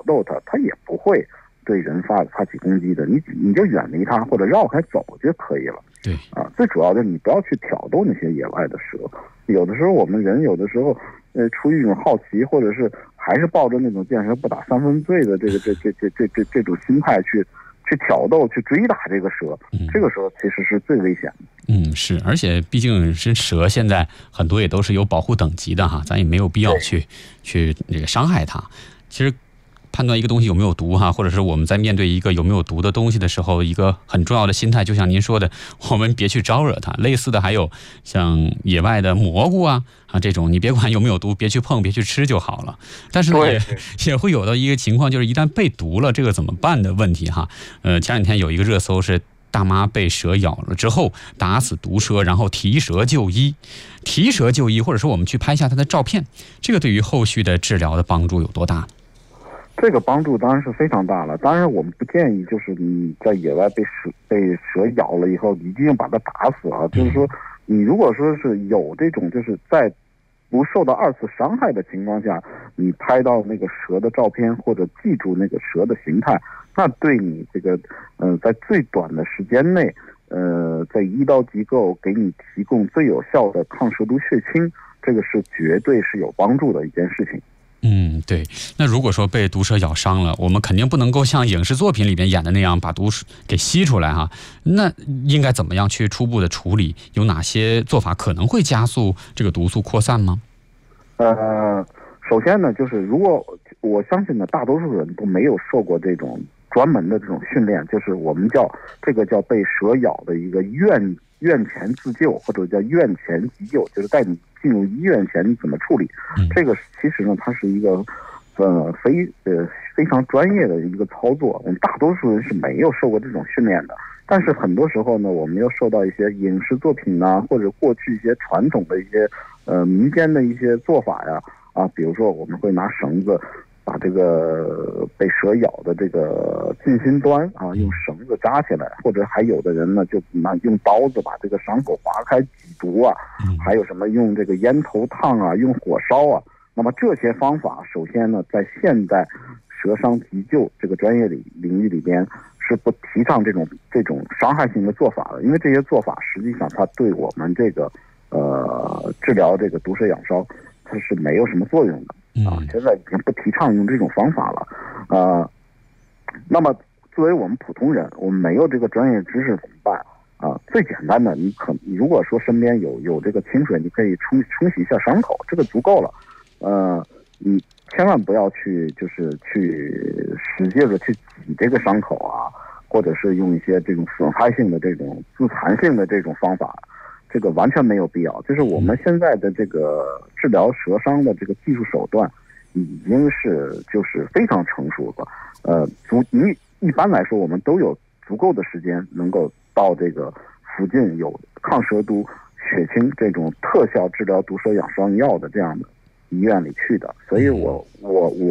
逗它，它也不会对人发起攻击的。你就远离它或者绕开走就可以了。 对啊，最主要的你不要去挑逗那些野外的蛇。有的时候我们人有的时候出于一种好奇，或者是还是抱着那种见蛇不打三分醉的这种心态去挑逗去追打这个蛇，这个时候其实是最危险的。 是，而且毕竟是蛇，现在很多也都是有保护等级的哈，咱也没有必要去这个伤害它。其实判断一个东西有没有毒哈，或者是我们在面对一个有没有毒的东西的时候，一个很重要的心态，就像您说的，我们别去招惹它。类似的还有像野外的蘑菇啊这种，你别管有没有毒，别去碰，别去吃就好了。但是也会有的一个情况，就是一旦被毒了，这个怎么办的问题哈。前两天有一个热搜是大妈被蛇咬了之后打死毒蛇，然后提蛇就医，或者说我们去拍下它的照片，这个对于后续的治疗的帮助有多大？ 这个帮助当然是非常大了。当然我们不建议就是你在野外被蛇咬了以后一定把它打死啊。就是说你如果说是有这种就是在不受到二次伤害的情况下，你拍到那个蛇的照片或者记住那个蛇的形态，那对你这个在最短的时间内在医疗机构给你提供最有效的抗蛇毒血清，这个是绝对是有帮助的一件事情。 对。那如果说被毒蛇咬伤了，我们肯定不能够像影视作品里边演的那样把毒给吸出来哈。那应该怎么样去初步的处理？有哪些做法可能会加速这个毒素扩散吗？ 首先呢，就是如果我相信呢，大多数人都没有受过这种专门的这种训练，就是我们叫被蛇咬的一个院前自救，或者叫院前急救，就是在你进入医院前你怎么处理。这个其实呢，它是一个非常专业的一个操作。我们大多数人是没有受过这种训练的，但是很多时候呢，我们又受到一些影视作品啊，或者过去一些传统的一些民间的一些做法呀比如说我们会拿绳子把这个被蛇咬的这个近心端用绳子扎起来，或者还有的人呢就用刀子把这个伤口划开挤毒还有什么用这个烟头烫用火烧那么这些方法，首先呢，在现代蛇伤急救这个专业领域里边是不提倡这种伤害性的做法的，因为这些做法实际上它对我们这个治疗这个毒蛇咬伤它是没有什么作用的现在已经不提倡用这种方法了那么作为我们普通人，我们没有这个专业知识怎么办最简单的，你如果说身边有这个清水，你可以冲洗一下伤口，这个足够了。你千万不要去使劲的去挤这个伤口或者是用一些这种损害性的这种自残性的这种方法，这个完全没有必要。就是我们现在的这个治疗蛇伤的这个技术手段已经就是非常成熟了。一般来说，我们都有足够的时间能够到这个附近有抗蛇毒血清这种特效治疗毒蛇咬伤药的这样的医院里去的，所以我